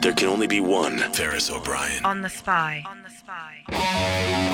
There can only be one Ferris O'Brien. On the Spy.